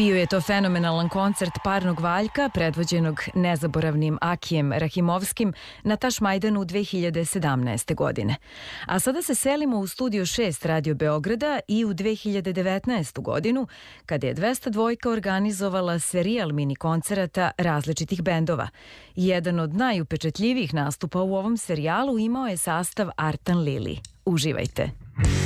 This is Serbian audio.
Bio je to fenomenalan koncert Parnog Valjka, predvođenog nezaboravnim Akijem Rahimovskim na Tašmajdanu 2017. godine. A sada se selimo u Studio 6 Radio Beograda i u 2019. godinu, kada je 202 organizovala serijal mini koncerata različitih bendova. Jedan od najupečatljivijih nastupa u ovom serijalu imao je sastav Artan Lili. Uživajte!